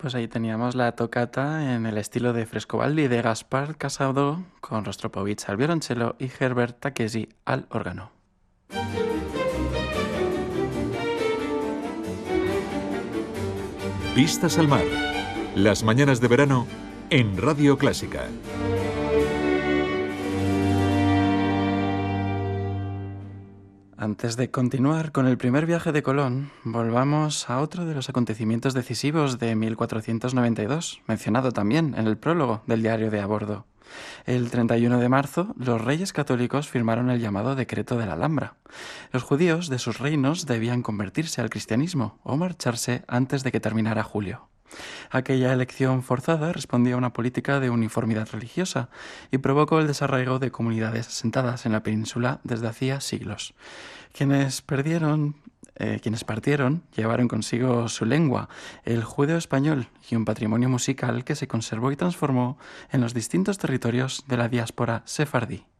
Pues ahí teníamos la toccata en el estilo de Frescobaldi de Gaspar Casado con Rostropovich al violonchelo y Herbert Takesi al órgano. Vistas al mar. Las mañanas de verano en Radio Clásica. Antes de continuar con el primer viaje de Colón, volvamos a otro de los acontecimientos decisivos de 1492, mencionado también en el prólogo del diario de a bordo. El 31 de marzo, los reyes católicos firmaron el llamado Decreto de la Alhambra. Los judíos de sus reinos debían convertirse al cristianismo o marcharse antes de que terminara julio. Aquella elección forzada respondía a una política de uniformidad religiosa y provocó el desarraigo de comunidades asentadas en la península desde hacía siglos. Quienes partieron llevaron consigo su lengua, el judeo-español, y un patrimonio musical que se conservó y transformó en los distintos territorios de la diáspora sefardí.